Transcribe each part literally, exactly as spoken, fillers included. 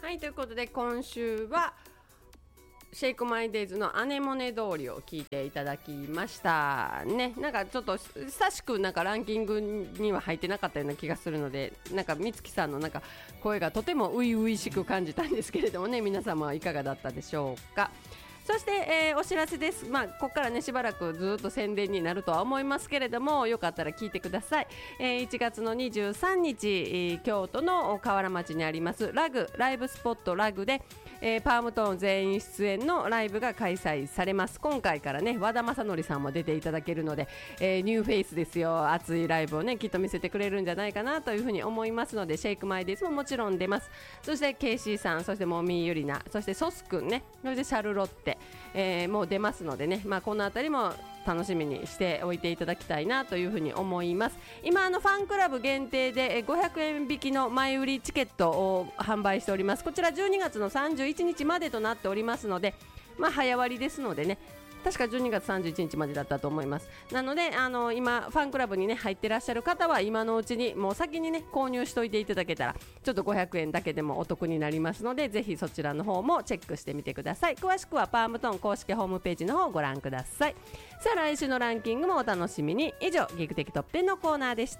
はい、ということで今週はシェイクマイデイズのアネモネ通りを聞いていただきましたね。なんかちょっと久しくなんかランキングには入ってなかったような気がするので、なんか美月さんのなんか声がとても初々しく感じたんですけれどもね、皆様はいかがだったでしょうか。そして、えー、お知らせです。まあ、ここからねしばらくずっと宣伝になるとは思いますけれども、よかったら聞いてください。えー、いちがつのにじゅうさんにち、えー、京都の河原町にありますラグライブスポットラグで、えー、パームトーン全員出演のライブが開催されます。今回からね和田正則さんも出ていただけるので、えー、ニューフェイスですよ。熱いライブをねきっと見せてくれるんじゃないかなというふうに思いますので、シェイクマイデイズももちろん出ます。そしてケイシーさん、そしてモミーユリナ、そしてソスくんね、そしてシャルロッテ、えー、もう出ますのでね、まあ、このあたりも楽しみにしておいていただきたいなというふうに思います。今あのファンクラブ限定でごひゃくえん引きの前売りチケットを販売しております。こちらじゅうにがつのさんじゅういちにちまでとなっておりますので、まあ、早割ですのでね、確かじゅうにがつさんじゅういちにちまでだったと思います。なのであの今ファンクラブに、ね、入ってらっしゃる方は今のうちにもう先に、ね、購入しておいていただけたらちょっとごひゃくえんだけでもお得になりますので、ぜひそちらの方もチェックしてみてください。詳しくはパームトーン公式ホームページの方をご覧ください。さあ来週のランキングもお楽しみに。以上ギグ的トップじゅうのコーナーでした。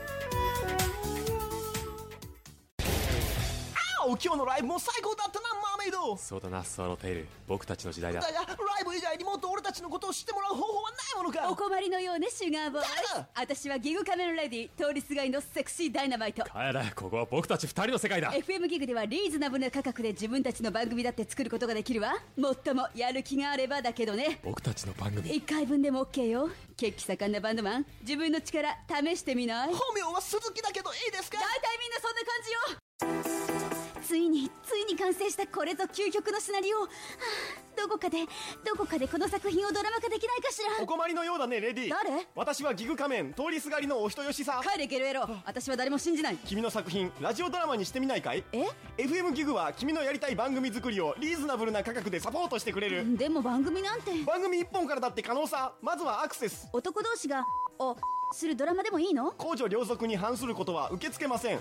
今日のライブも最高だったなマーメイド。 そうだなスワローテイル、僕たちの時代だ。 だがライブ以外にもっと俺たちのことを知ってもらう方法はないものか。 お困りのようねシュガーボーイ。私はギグカメラレディ通りすがりのセクシーダイナマイト。 帰れ、ここは僕たち二人の世界だ。 エフエム ギグではリーズナブルな価格で自分たちの番組だって作ることができるわ。もっともやる気があればだけどね。 僕たちの番組いっかいぶんでも OK よ。血気盛んなバンドマン、自分の力試してみない？ 本名は鈴木だけどいいですか？ 大体みんなそんな感じよ。ついについに完成したこれぞ究極のシナリオ、はあ、どこかでどこかでこの作品をドラマ化できないかしら。 お困りのようだねレディ。 誰？ 私はギグ仮面通りすがりのお人よしさ。 帰れゲルエロ、私は誰も信じない。 君の作品ラジオドラマにしてみないかい？ え？ エフエム ギグは君のやりたい番組作りをリーズナブルな価格でサポートしてくれる。 でも番組なんて。 番組いっぽんからだって可能さ。まずはアクセス。 男同士がおするドラマでもいいの？ 公序良俗に反することは受け付けません。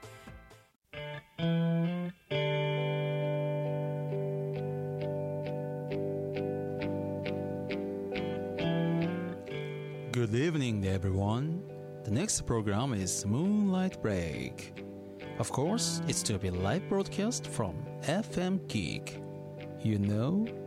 Good evening, everyone. The next program is Moonlight Break. Of course, it's to be live broadcast from エフエム Geek. You know,